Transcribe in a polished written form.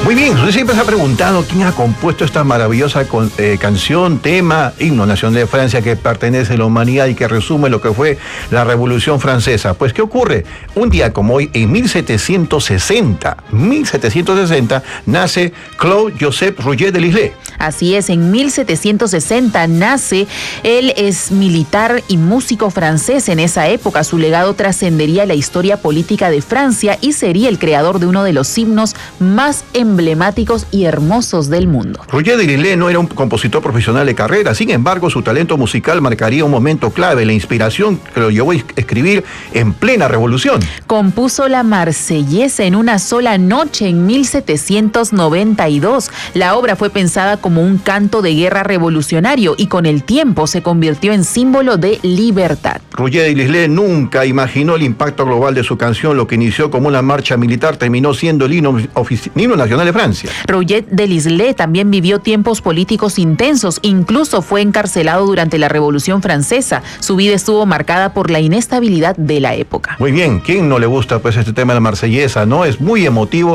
Muy bien, usted siempre se ha preguntado quién ha compuesto esta maravillosa canción, tema, himno nacional de Francia que pertenece a la humanidad y que resume lo que fue la Revolución Francesa. Pues, ¿qué ocurre? Un día como hoy, en 1760, nace Claude-Joseph Rouget de Lisle. Así es, en 1760 nace. Él es militar y músico francés en esa época. Su legado trascendería la historia política de Francia y sería el creador de uno de los himnos más emblemáticos y hermosos del mundo. Rouget de Lisle no era un compositor profesional de carrera, sin embargo su talento musical marcaría un momento clave, la inspiración que lo llevó a escribir en plena revolución. Compuso la Marsellesa en una sola noche en 1792. La obra fue pensada como un canto de guerra revolucionario y con el tiempo se convirtió en símbolo de libertad. Rouget de Lisle nunca imaginó el impacto global de su canción. Lo que inició como una marcha militar terminó siendo el himno nacional de Francia. Rouget de Lisle también vivió tiempos políticos intensos, incluso fue encarcelado durante la Revolución Francesa. Su vida estuvo marcada por la inestabilidad de la época. Muy bien, ¿quién no le gusta pues este tema de la Marsellesa, no? Es muy emotivo.